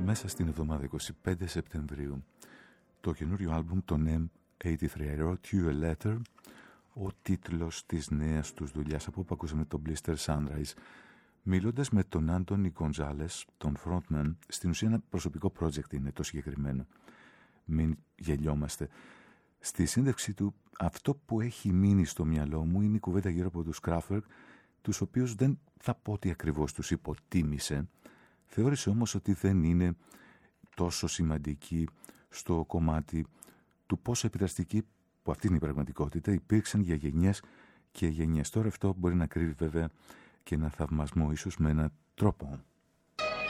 μέσα στην εβδομάδα 25 Σεπτεμβρίου το καινούριο άλμπουμ των M83. I Wrote You a Letter, ο τίτλος της νέας τους δουλειάς, από όπου ακούσαμε το Blister Sunrise. Μιλώντας με τον Άντωνι Γκοντζάλες, τον frontman, στην ουσία ένα προσωπικό project είναι το συγκεκριμένο. Μην γελιόμαστε. Στη σύνδεξη του, αυτό που έχει μείνει στο μυαλό μου είναι η κουβέντα γύρω από τους Kraftwerk, τους οποίους δεν θα πω ότι ακριβώς τους υποτίμησε. Θεώρησε όμως ότι δεν είναι τόσο σημαντικοί στο κομμάτι του πόσο επιδραστικοί, που αυτή είναι η πραγματικότητα, υπήρξαν για γενιές και γενιές. Τώρα αυτό μπορεί να κρύβει βέβαια και ένα θαυμασμό, ίσως με έναν τρόπο.